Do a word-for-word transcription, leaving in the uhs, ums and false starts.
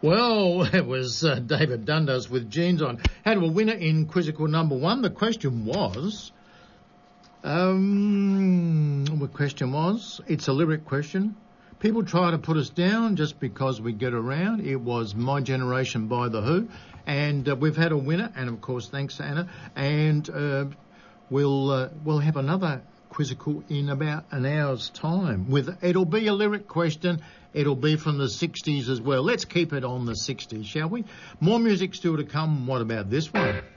Well, it was uh, David Dundas with Jeans On. Had a winner in Quizzical number one. The question was, um, the question was, it's a lyric question. People try to put us down just because we get around. It was My Generation by The Who. And uh, we've had a winner, and of course, thanks to Anna. And uh, we'll uh, we'll have another Quizzical in about an hour's time. With it'll be a lyric question. It'll be from the sixties as well. Let's keep it on the sixties, shall we? More music still to come. What about this one?